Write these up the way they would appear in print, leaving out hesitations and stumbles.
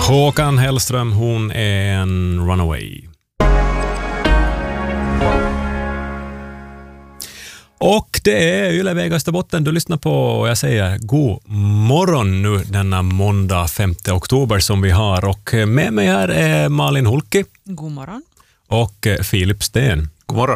Håkan Hellström, hon är en runaway. Och det är Yle Vega Österbotten du lyssnar på, och jag säger god morgon nu denna måndag 5 oktober som vi har. Och med mig här är Malin Hulki. God morgon. Och Filip Sten. God morgon.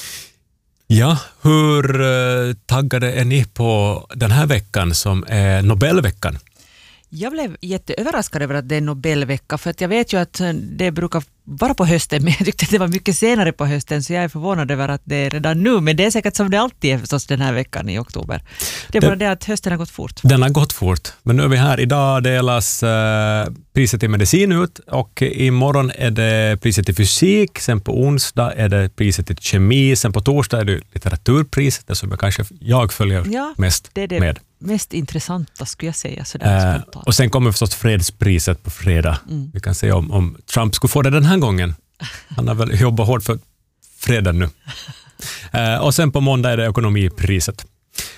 Ja, hur taggade är ni på den här veckan som är Nobelveckan? Jag blev jätteöverraskad över att det är Nobelvecka, för att jag vet ju att det brukar vara på hösten, men jag tyckte att det var mycket senare på hösten, så jag är förvånad över att det är redan nu, men det är säkert som det alltid är förstås den här veckan i oktober. Det är bara det att hösten har gått fort. Den har gått fort, men nu är vi här. Idag delas priset i medicin ut, och imorgon är det priset i fysik, sen på onsdag är det priset i kemi, sen på torsdag är det litteraturpriset, det som jag följer mest det är det med. Mest intressanta skulle jag säga. Sådär och sen kommer förstås fredspriset på fredag. Vi kan se om Trump skulle få det den här gången. Han har väl jobbat hårt för freden nu. Och sen på måndag är det ekonomipriset.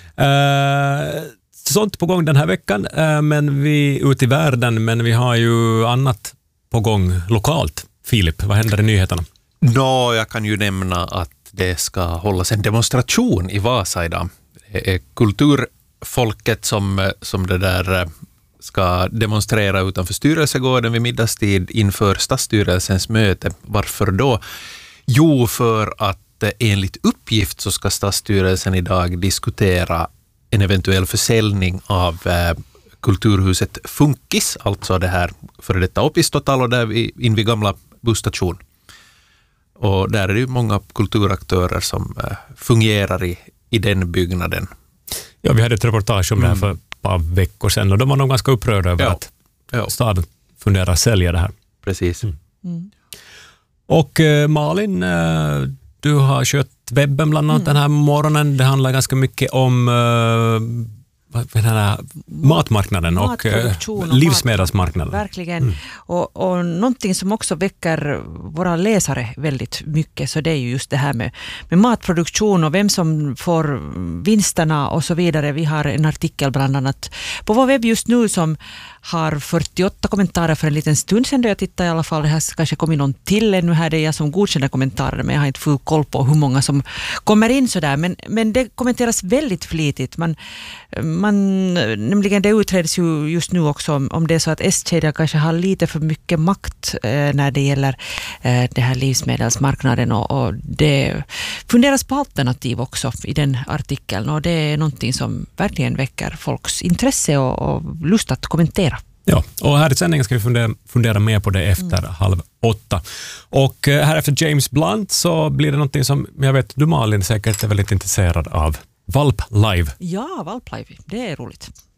Sånt på gång den här veckan, men vi är ute i världen, men vi har ju annat på gång lokalt. Filip, vad händer i nyheterna? Jag kan ju nämna att det ska hållas en demonstration i Vasa idag. Det är kulturfolket som det där ska demonstrera utanför styrelsegården vid middagstid inför stadsstyrelsens möte. Varför då? Jo, för att enligt uppgift så ska stadsstyrelsen idag diskutera en eventuell försäljning av kulturhuset Funkis, alltså det här före detta Opistotal och där invid gamla busstation. Och där är det ju många kulturaktörer som fungerar i den byggnaden. Ja, vi hade ett reportage om det här för ett par veckor sedan, och de var nog ganska upprörda över att staden funderar att sälja det här. Precis. Och Malin, du har kört webben bland annat den här morgonen. Det handlar ganska mycket om matmarknaden och livsmedelsmarknaden. Verkligen. Och någonting som också väcker våra läsare väldigt mycket, så det är ju just det här med matproduktion och vem som får vinsterna och så vidare. Vi har en artikel bland annat på vår webb just nu som har 48 kommentarer för en liten stund sedan då jag tittade i alla fall. Det här kanske kommit någon till ännu här. Det är jag som godkänner kommentarer, men jag har inte full koll på hur många som kommer in sådär. Men det kommenteras väldigt flitigt. Nämligen det utreds ju just nu också om det är så att S-kedjan kanske har lite för mycket makt när det gäller det här livsmedelsmarknaden, och det funderas på alternativ också i den artikeln, och det är någonting som verkligen väcker folks intresse och lust att kommentera. Ja, och här i sändningen ska vi fundera mer på det efter 7:30. Och här efter James Blunt så blir det någonting som jag vet du Malin säkert är väldigt intresserad av. Valp Live. Ja, Valp Live, det är roligt.